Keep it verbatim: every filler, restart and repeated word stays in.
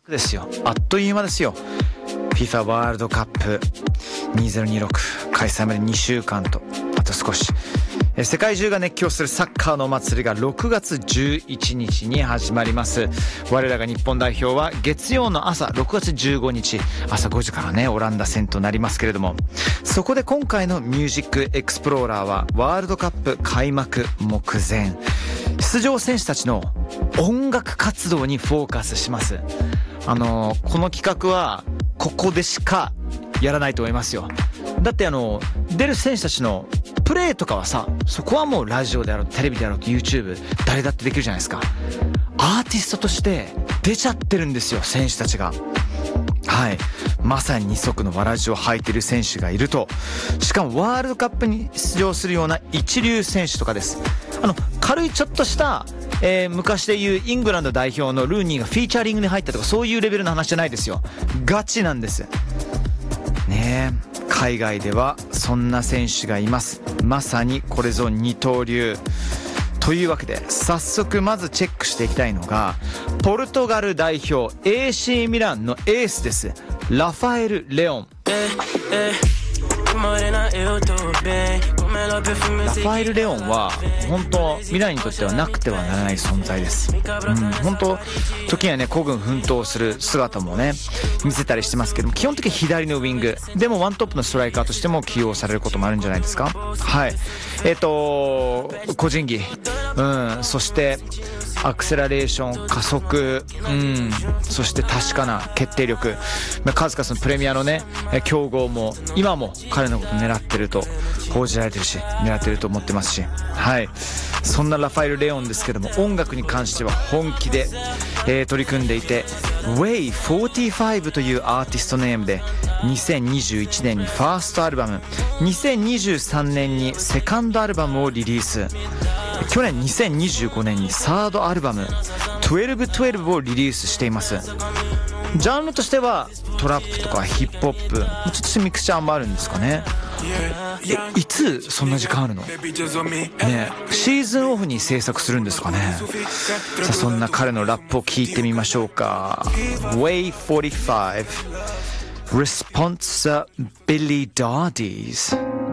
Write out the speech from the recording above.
ですよ。あっという間ですよ。 FIFA ワールドカップにせんにじゅうろく開催までにしゅうかんとあと少し。世界中が熱狂するサッカーのお祭りがろくがつじゅういちにちに始まります。我らが日本代表は月曜の朝ろくがつじゅうごにち朝ごじからねオランダ戦となりますけれども、そこで今回のミュージックエクスプローラーはワールドカップ開幕目前、出場選手たちの音楽活動にフォーカスします。あのー、この企画はここでしかやらないと思いますよ。だってあの出る選手たちのプレーとかはさ、そこはもうラジオであろうテレビであろう YouTube 誰だってできるじゃないですか。アーティストとして出ちゃってるんですよ、選手たちが。はい、まさに二足のわらじを履いてる選手がいると、しかもワールドカップに出場するような一流選手とかです。あの軽いちょっとした、えー、昔でいうイングランド代表のルーニーがフィーチャリングに入ったとかそういうレベルの話じゃないですよ。ガチなんですね。え海外ではそんな選手がいます。まさにこれぞ二刀流というわけで、早速まずチェックしていきたいのがポルトガル代表 エーシー ミランのエースです。ラファエル・レオン。ラファエル・レオンは本当ミランにとってはなくてはならない存在です。うん、本当時にはね孤軍奮闘する姿もね見せたりしてますけども、基本的に左のウィングでもワントップのストライカーとしても起用されることもあるんじゃないですか。はい、えっ、ー、と個人技、うん、そしてアクセラレーション、加速、うん、そして確かな決定力、数々のプレミアのね強豪も今も彼のこと狙ってると報じられてるし、狙ってると思ってますし、はい、そんなラファエル・レオンですけども、音楽に関しては本気で、えー、取り組んでいて ウェイフォーティーファイブ というアーティストネームでにせんにじゅういちねんにファーストアルバム、にせんにじゅうさんねんにセカンドアルバムをリリース。去年にせんにじゅうごねんにサードアルバムじゅうにじゅうにをリリースしています。ジャンルとしてはトラップとかヒップホップ、ちょっとミクチャーもあるんですかね。いつそんな時間あるのね。シーズンオフに制作するんですかね。さあそんな彼のラップを聞いてみましょうか。 ウェイフォーティーファイブ Responsibilities